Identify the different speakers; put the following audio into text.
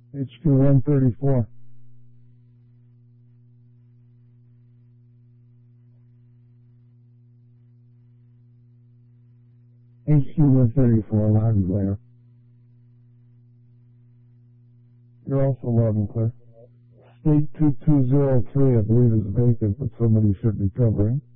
Speaker 1: HQ 134. HQ 134, loud and clear. You're also loud and clear. State 2203, I believe, is vacant, but somebody should be covering.